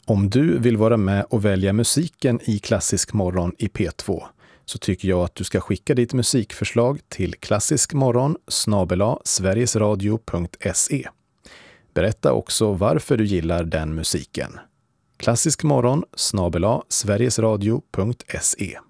Om du vill vara med och välja musiken i Klassisk morgon i P2 så tycker jag att du ska skicka ditt musikförslag till klassiskmorgon@sverigesradio.se. Berätta också varför du gillar den musiken. klassiskmorgon@sverigesradio.se.